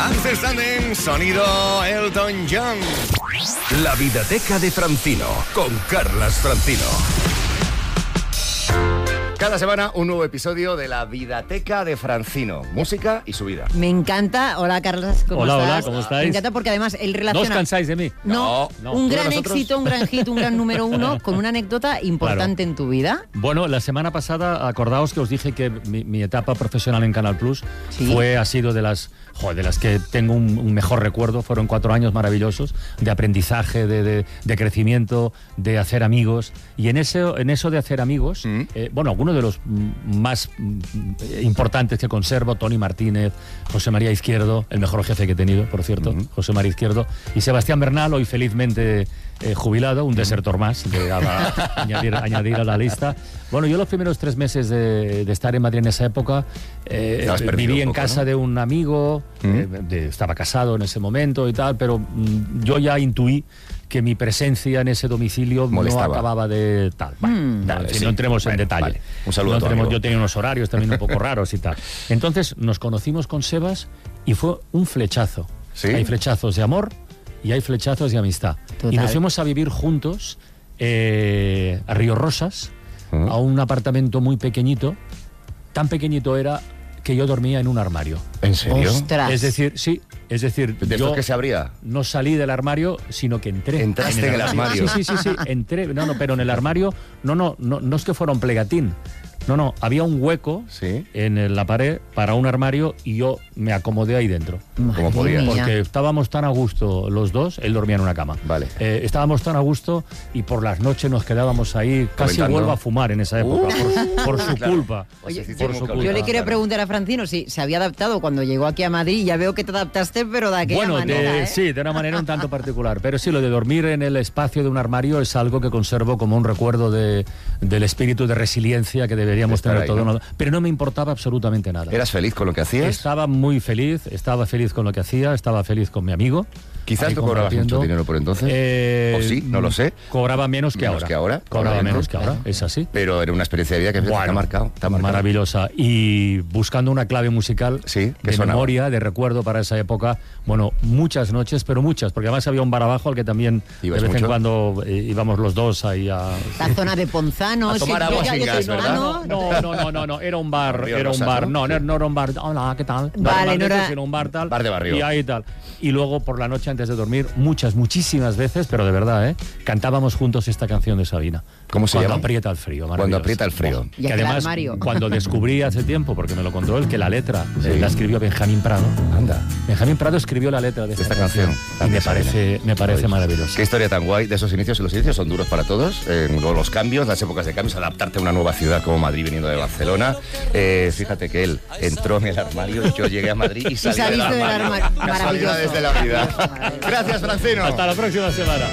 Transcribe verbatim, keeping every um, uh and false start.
Amsterdam, sonido Elton John. La Videoteca de Francino, con Carlas Francino. Cada semana un nuevo episodio de la Videoteca de Francino. Música y su vida. Me encanta. Hola, Carlos, ¿cómo hola, estás? Hola, ¿cómo estáis? Me encanta porque además él relaciona... ¿No os cansáis de mí? No, no. un ¿Tú de gran nosotros? éxito, un gran hit, un gran número uno con una anécdota importante Claro. en tu vida. Bueno, la semana pasada, acordaos que os dije que mi, mi etapa profesional en Canal Plus Sí. fue, ha sido de las, joder, de las que tengo un, un mejor recuerdo. Fueron cuatro años maravillosos de aprendizaje, de, de, de crecimiento, de hacer amigos. Y en eso, en eso de hacer amigos, Mm. eh, bueno, algunos de los mm, más mm, importantes que conservo, Tony Martínez, José María Izquierdo, el mejor jefe que he tenido, por cierto, Mm. José María Izquierdo, y Sebastián Bernal, hoy felizmente eh, jubilado, un desertor más, de, a, a, añadir, añadir a la lista. Bueno, yo los primeros tres meses de, de estar en Madrid en esa época, eh, Te has perdido viví un en poco, casa ¿no? de un amigo, Mm. eh, de- estaba casado en ese momento y tal, pero mm, yo ya intuí que mi presencia en ese domicilio Molestaba. no acababa de tal. Bueno, Mm. no, Vale, en fin, sí. no entremos Bueno, en detalle. vale. Un saludo No a tu entremos- amigo. Yo tenía unos horarios también un poco raros y tal. Entonces nos conocimos con Sebas y fue un flechazo. ¿Sí? Hay flechazos de amor y hay flechazos de amistad. Total. Y nos fuimos a vivir juntos eh, a Río Rosas, Mm. a un apartamento muy pequeñito. Tan pequeñito era que yo dormía en un armario. ¿En serio? Ostras. Es decir, sí, es decir, ¿De yo estos que se abría? no salí del armario, sino que entré. Entraste en el armario. Sí, sí, sí, sí, entré. No, no, pero en el armario, no, no, no, no es que fuera un plegatín. No, no, había un hueco Sí. en la pared para un armario y yo me acomodé ahí dentro. Madre ¿Cómo podías? mía. Porque estábamos tan a gusto los dos, él dormía en una cama. Vale. Eh, estábamos tan a gusto y por las noches nos quedábamos ahí. Casi Comentando. vuelvo a fumar en esa época, Uh, por, por su claro. culpa. Oye, Pues por hicimos su que culpa. Yo le Ah, quería claro. preguntar a Francino si se había adaptado cuando llegó aquí a Madrid. Ya veo que te adaptaste, pero de aquella Bueno, de- manera, ¿eh? sí, de una manera un tanto particular. Pero sí, lo de dormir en el espacio de un armario es algo que conservo como un recuerdo de, del espíritu de resiliencia que deberíamos Estar tener ahí, todos. ¿no? ¿no? Pero no me importaba absolutamente nada. ¿Eras feliz con lo que hacías? Estaba muy feliz, estaba feliz con lo que hacía, estaba feliz con mi amigo. Quizás ahí no cobrabas compartiendo. mucho dinero por entonces. Eh, O sí, no lo sé. Cobraba menos que Menos ahora. que ahora, Cobraba obviamente. menos que ahora, es así. Pero era una experiencia de vida que te ha Bueno, marcado. Te ha marcado. maravillosa. Y buscando una clave musical Sí, ¿qué de sonaba? memoria, de recuerdo para esa época, bueno, muchas noches, pero muchas, porque además había un bar abajo al que también de ¿Ibas vez en mucho? cuando eh, íbamos los dos ahí a... La zona de Ponzano. A tomar sí, agua yo- sin yo gas, soy- ¿verdad? Ah, ¿no? No, no, no, no, no, era un bar, Río era un Rosas, bar, ¿no? no, Sí. no, no era un bar, hola, ¿qué tal? Vale, un bar no de era- esos, sino un bar tal. Bar de barrio. Y ahí tal. Y luego por la noche antes de dormir, muchas, muchísimas veces, pero de verdad, ¿eh? Cantábamos juntos esta canción de Sabina. ¿Cómo se Cuando llama? aprieta el frío, Cuando maravillosa. aprieta el frío. Y Que aquel además, armario. cuando descubrí hace tiempo, porque me lo contó él, que la letra eh, Sí. la escribió Benjamín Prado. Anda. Benjamín Prado escribió la letra de esta, esta canción. Y me Gracias, parece, me parece maravilloso. Qué historia tan guay de esos inicios. Los inicios son duros para todos. Eh, luego los cambios, las épocas de cambios, adaptarte a una nueva ciudad como Madrid viniendo de Barcelona. Eh, fíjate que él entró en el armario, yo llegué a Madrid y salí del saliste del armario. armario. Casualidades Maravilloso. de la vida. Maravilloso. Gracias, Francino. Hasta la próxima semana.